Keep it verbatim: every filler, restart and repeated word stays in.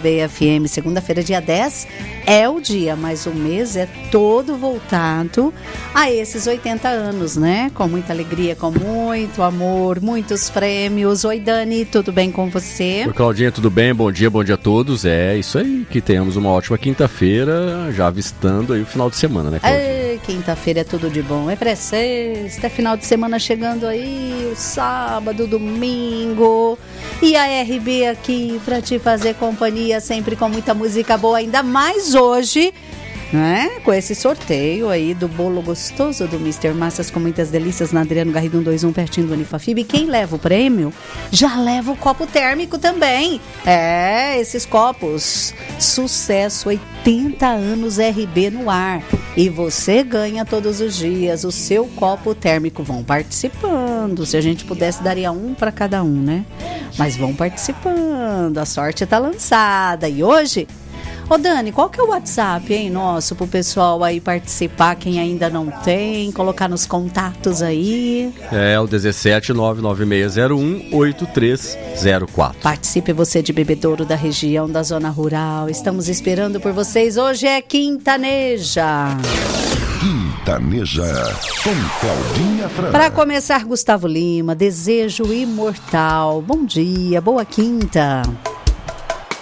B F M. Segunda-feira, dia dez, é o dia, mas o mês é todo voltado a esses oitenta anos, né? Com muita alegria, com muito amor, muitos prêmios. Oi, Dani, tudo bem com você? Oi, Claudinha, tudo bem? Bom dia, bom dia a todos. É isso aí, que tenhamos uma ótima quinta-feira, já avistando aí o final de semana, né, Claudinha? Ei, quinta-feira é tudo de bom, é pré-sexta, é final de semana chegando aí, o sábado, domingo, e a R B aqui pra te fazer companhia, sempre com muita música boa, ainda mais hoje, né? Com esse sorteio aí do bolo gostoso do mister Massas com muitas delícias na Adriano Garrido cento e vinte e um, pertinho do Unifafib. E quem leva o prêmio já leva o copo térmico também. É, esses copos. Sucesso, oitenta anos R B no ar. E você ganha todos os dias o seu copo térmico. Vão participando. Se a gente pudesse, daria um para cada um, né? Mas vão participando. A sorte tá lançada. E hoje... Ô Dani, qual que é o WhatsApp, hein, nosso, pro pessoal aí participar, quem ainda não tem, colocar nos contatos aí? É o dezessete nove nove seis zero um oito três zero quatro. Participe você de Bebedouro, da região, da zona rural. Estamos esperando por vocês. Hoje é Quintaneja. Quintaneja, com Claudinha França. Para começar, Gustavo Lima, Desejo Imortal. Bom dia, boa quinta.